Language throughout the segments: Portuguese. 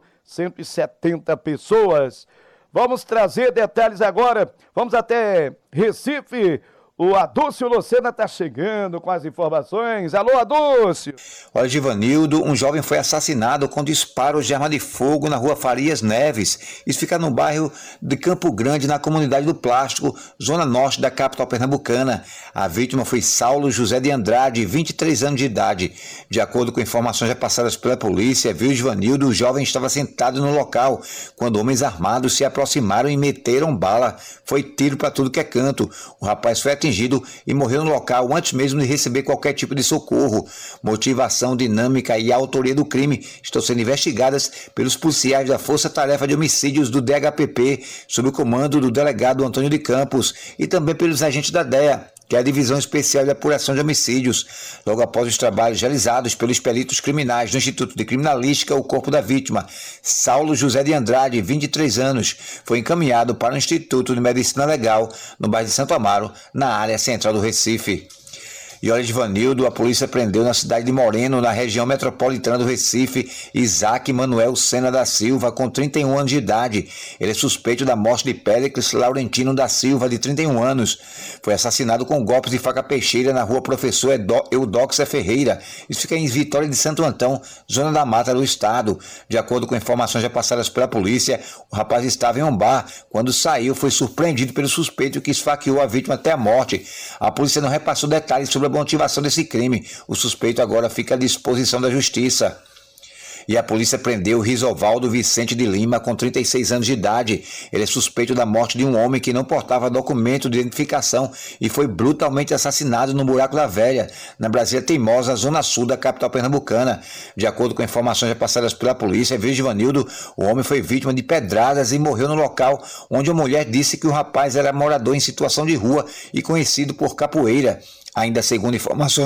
170 pessoas. Vamos trazer detalhes agora, vamos até Recife. O Adúcio Lucena está chegando com as informações. Alô, Adúcio! Olha, Givanildo, um jovem foi assassinado com disparos de arma de fogo na rua Farias Neves. Isso fica no bairro de Campo Grande, na comunidade do Plástico, zona norte da capital pernambucana. A vítima foi Saulo José de Andrade, 23 anos de idade. De acordo com informações repassadas pela polícia, viu Givanildo, o jovem estava sentado no local, quando homens armados se aproximaram e meteram bala. Foi tiro para tudo que é canto. O rapaz foi atingido e morreu no local antes mesmo de receber qualquer tipo de socorro. Motivação, dinâmica e autoria do crime estão sendo investigadas pelos policiais da Força Tarefa de Homicídios do DHPP, sob o comando do delegado Antônio de Campos, e também pelos agentes da DEA, que é a Divisão Especial de Apuração de Homicídios. Logo após os trabalhos realizados pelos peritos criminais do Instituto de Criminalística, o corpo da vítima, Saulo José de Andrade, 23 anos, foi encaminhado para o Instituto de Medicina Legal, no bairro de Santo Amaro, na área central do Recife. E olha, Givanildo, a polícia prendeu na cidade de Moreno, na região metropolitana do Recife, Isaac Manuel Sena da Silva, com 31 anos de idade. Ele é suspeito da morte de Péricles Laurentino da Silva, de 31 anos. Foi assassinado com golpes de faca peixeira na rua Professor Eudóxia Ferreira. Isso fica em Vitória de Santo Antão, zona da Mata do estado. De acordo com informações repassadas pela polícia, o rapaz estava em um bar. Quando saiu, foi surpreendido pelo suspeito que esfaqueou a vítima até a morte. A polícia não repassou detalhes sobre a motivação desse crime. O suspeito agora fica à disposição da justiça. E a polícia prendeu Risovaldo Vicente de Lima, com 36 anos de idade. Ele é suspeito da morte de um homem que não portava documento de identificação e foi brutalmente assassinado no Buraco da Velha, na Brasília Teimosa, zona sul da capital pernambucana. De acordo com informações repassadas pela polícia, Givanildo, o homem foi vítima de pedradas e morreu no local, onde a mulher disse que o rapaz era morador em situação de rua e conhecido por capoeira. Ainda segundo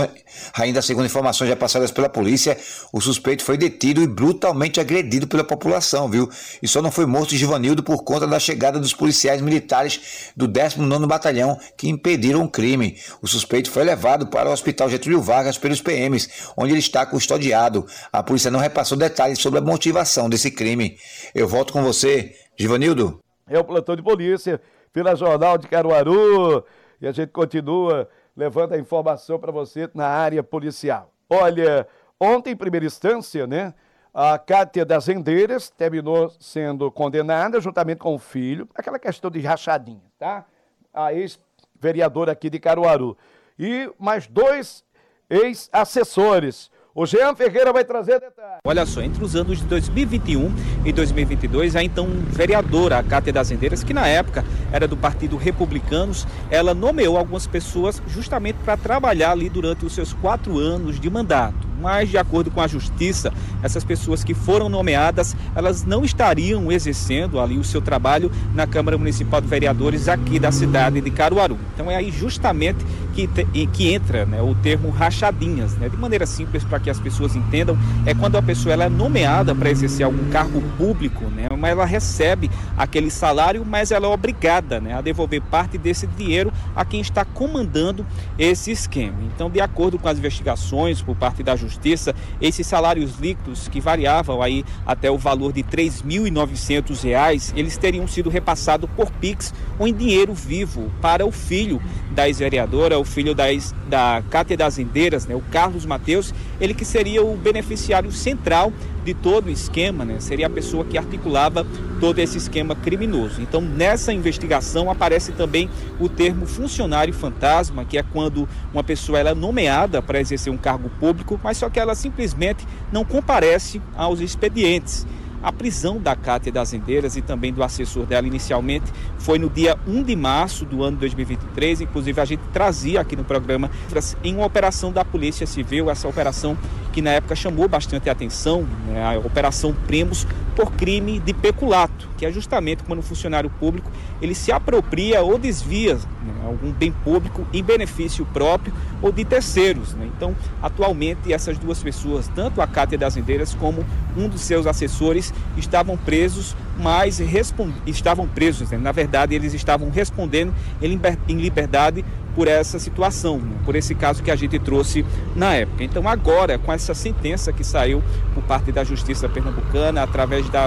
informações já passadas pela polícia, o suspeito foi detido e brutalmente agredido pela população, viu? E só não foi morto Givanildo por conta da chegada dos policiais militares do 19º Batalhão, que impediram o crime. O suspeito foi levado para o Hospital Getúlio Vargas pelos PMs, onde ele está custodiado. A polícia não repassou detalhes sobre a motivação desse crime. Eu volto com você, Givanildo. É o plantão de polícia pela Jornal de Caruaru, e a gente continua levando a informação para você na área policial. Olha, ontem, em primeira instância, né, a Cátia das Rendeiras terminou sendo condenada juntamente com o filho, aquela questão de rachadinha, tá? A ex-vereadora aqui de Caruaru. E mais 2 ex-assessores. O Jean Ferreira vai trazer detalhes. Olha só, entre os anos de 2021 e 2022, a então vereadora, a Cátia das Rendeiras, que na época era do Partido Republicanos, ela nomeou algumas pessoas justamente para trabalhar ali durante os seus 4 anos de mandato. Mas, de acordo com a Justiça, essas pessoas que foram nomeadas, elas não estariam exercendo ali o seu trabalho na Câmara Municipal de Vereadores aqui da cidade de Caruaru. Então é aí justamente que entra, né, o termo rachadinhas, né? De maneira simples, para que as pessoas entendam, é quando a pessoa ela é nomeada para exercer algum cargo público, né? Mas ela recebe aquele salário, mas ela é obrigada, né, a devolver parte desse dinheiro a quem está comandando esse esquema. Então, de acordo com as investigações por parte da Justiça, esses salários líquidos, que variavam aí até o valor de R$ 3.900, eles teriam sido repassados por Pix ou em dinheiro vivo para o filho da ex-vereadora, o filho da Cátia das Rendeiras, né, o Carlos Mateus, ele que seria o beneficiário central de todo o esquema, né? Seria a pessoa que articulava todo esse esquema criminoso. Então, nessa investigação aparece também o termo funcionário fantasma, que é quando uma pessoa ela é nomeada para exercer um cargo público, mas só que ela simplesmente não comparece aos expedientes. A prisão da Cátia das Rendeiras e também do assessor dela inicialmente foi no dia 1 de março do ano 2023, inclusive a gente trazia aqui no programa em uma operação da Polícia Civil, essa operação que na época chamou bastante atenção, né, a Operação Primos, por crime de peculato, que é justamente quando o funcionário público ele se apropria ou desvia, né, algum bem público em benefício próprio ou de terceiros, né? Então, atualmente essas duas pessoas, tanto a Cátia das Rendeiras como um dos seus assessores, estavam presos, mas estavam presos, né? Na verdade, eles estavam respondendo em liberdade por essa situação, né? Por esse caso que a gente trouxe na época. Então, agora, com essa sentença que saiu por parte da Justiça Pernambucana, através da